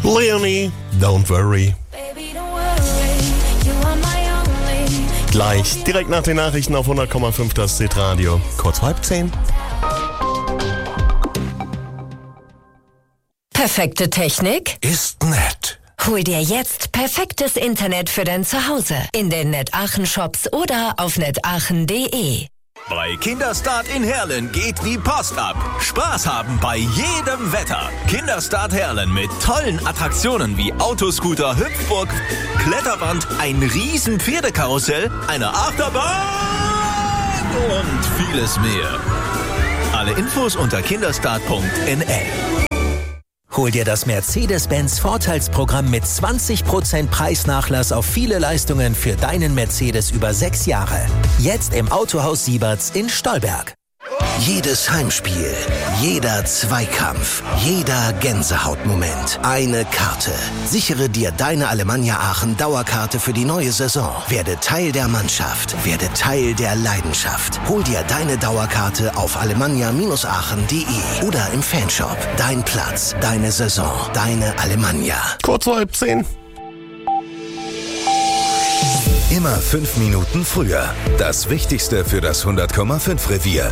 Leonie, don't worry. Gleich, direkt nach den Nachrichten auf 100,5 das Hitradio. Kurz 9:30. Perfekte Technik? Ist nett. Hol dir jetzt perfektes Internet für dein Zuhause in den NetAchen-Shops oder auf netachen.de. Bei Kinderstart in Herlen geht die Post ab. Spaß haben bei jedem Wetter. Kinderstart Herlen mit tollen Attraktionen wie Autoscooter, Hüpfburg, Kletterwand, ein riesen Pferdekarussell, eine Achterbahn und vieles mehr. Alle Infos unter kinderstart.nl. Hol dir das Mercedes-Benz Vorteilsprogramm mit 20% Preisnachlass auf viele Leistungen für deinen Mercedes über 6 Jahre. Jetzt im Autohaus Sieberts in Stolberg. Jedes Heimspiel, jeder Zweikampf, jeder Gänsehautmoment. Eine Karte. Sichere dir deine Alemannia Aachen Dauerkarte für die neue Saison. Werde Teil der Mannschaft. Werde Teil der Leidenschaft. Hol dir deine Dauerkarte auf alemannia-aachen.de oder im Fanshop. Dein Platz, deine Saison, deine Alemannia. Kurz 9:30. Immer 5 Minuten früher. Das Wichtigste für das 100,5 Revier.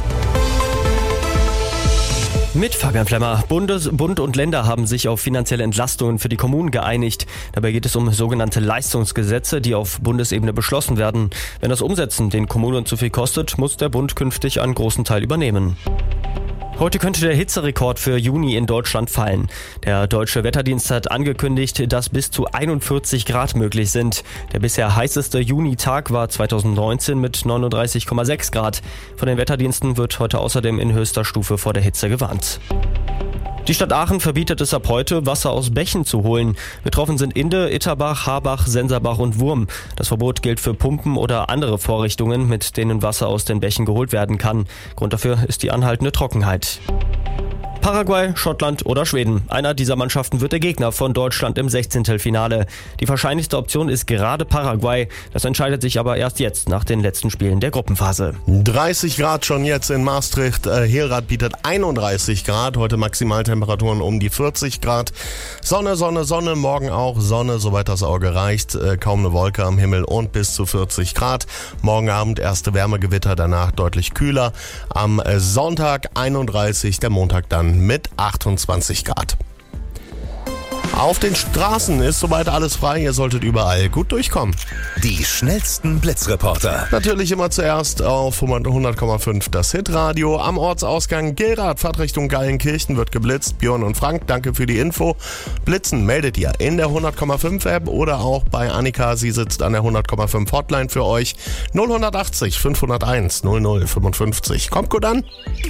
Mit Fabian Flemmer. Bund und Länder haben sich auf finanzielle Entlastungen für die Kommunen geeinigt. Dabei geht es um sogenannte Leistungsgesetze, die auf Bundesebene beschlossen werden. Wenn das Umsetzen den Kommunen zu viel kostet, muss der Bund künftig einen großen Teil übernehmen. Heute könnte der Hitzerekord für Juni in Deutschland fallen. Der Deutsche Wetterdienst hat angekündigt, dass bis zu 41 Grad möglich sind. Der bisher heißeste Junitag war 2019 mit 39,6 Grad. Von den Wetterdiensten wird heute außerdem in höchster Stufe vor der Hitze gewarnt. Die Stadt Aachen verbietet es ab heute, Wasser aus Bächen zu holen. Betroffen sind Inde, Itterbach, Harbach, Senserbach und Wurm. Das Verbot gilt für Pumpen oder andere Vorrichtungen, mit denen Wasser aus den Bächen geholt werden kann. Grund dafür ist die anhaltende Trockenheit. Paraguay, Schottland oder Schweden. Einer dieser Mannschaften wird der Gegner von Deutschland im 16. Finale. Die wahrscheinlichste Option ist gerade Paraguay. Das entscheidet sich aber erst jetzt nach den letzten Spielen der Gruppenphase. 30 Grad schon jetzt in Maastricht. Helrath bietet 31 Grad. Heute Maximaltemperaturen um die 40 Grad. Sonne, Sonne, Sonne. Morgen auch Sonne, soweit das Auge reicht. Kaum eine Wolke am Himmel und bis zu 40 Grad. Morgen Abend erste Wärmegewitter, danach deutlich kühler. Am Sonntag 31, der Montag dann mit 28 Grad. Auf den Straßen ist soweit alles frei. Ihr solltet überall gut durchkommen. Die schnellsten Blitzreporter. Natürlich immer zuerst auf 100,5 das Hitradio. Am Ortsausgang Gilrath, Fahrtrichtung Gallenkirchen wird geblitzt. Björn und Frank, danke für die Info. Blitzen meldet ihr in der 100,5 App oder auch bei Annika. Sie sitzt an der 100,5 Hotline für euch. 0180 501 0055. Kommt gut an.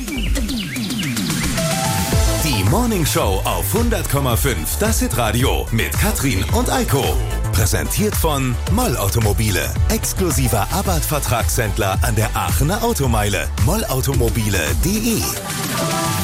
Die Morning Show auf 100,5 das Hitradio mit Katrin und Eiko. Präsentiert von Moll Automobile. Exklusiver Abarth-Vertragshändler an der Aachener Automeile. mollautomobile.de